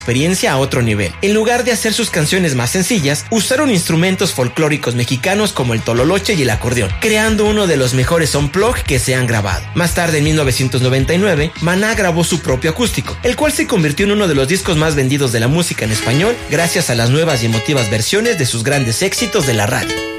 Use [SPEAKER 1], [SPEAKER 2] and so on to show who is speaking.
[SPEAKER 1] experiencia a otro nivel. En lugar de hacer sus canciones más sencillas, usaron instrumentos folclóricos mexicanos como el tololoche y el acordeón, creando uno de los mejores unplugged que se han grabado. Más tarde, en 1999, Maná grabó su propio acústico, el cual se convirtió en uno de los discos más vendidos de la música en español gracias a las nuevas y emotivas versiones de sus grandes éxitos de la radio.